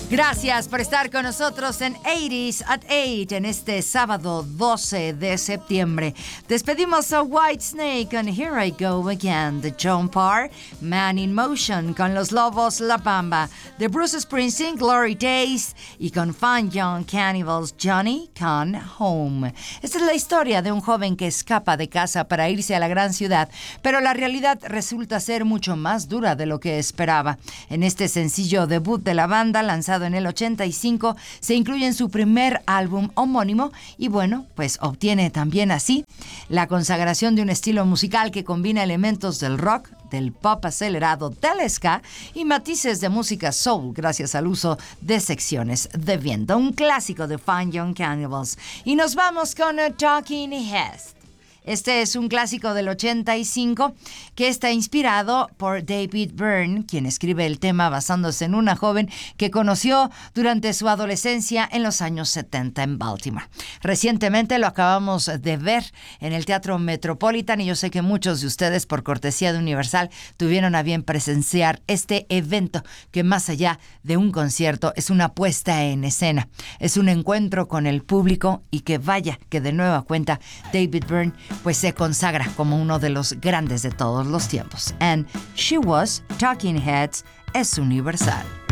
Gracias por estar con nosotros en 80s at 8 en este sábado 12 de septiembre. Despedimos a Whitesnake con Here I Go Again, de John Parr, Man in Motion con Los Lobos La Bamba, de Bruce Springsteen, Glory Days, y con Fun Young Cannibals, Johnny Come Home. Esta es la historia de un joven que escapa de casa para irse a la gran ciudad, pero la realidad resulta ser mucho más dura de lo que esperaba. En este sencillo debut de la banda, lanzado en el 85, se incluye en su primer álbum homónimo y bueno, pues obtiene también así la consagración de un estilo musical que combina elementos del rock, del pop acelerado, del ska y matices de música soul gracias al uso de secciones de viento. Un clásico de Fun Young Cannibals. Y nos vamos con Talking Heads. Este es un clásico del 85 que está inspirado por David Byrne, quien escribe el tema basándose en una joven que conoció durante su adolescencia en los años 70 en Baltimore. Recientemente lo acabamos de ver en el Teatro Metropolitan y yo sé que muchos de ustedes, por cortesía de Universal, tuvieron a bien presenciar este evento que más allá de un concierto es una puesta en escena, es un encuentro con el público y que vaya que de nueva cuenta David Byrne pues se consagra como uno de los grandes de todos los tiempos. And She Was, Talking Heads, es Universal.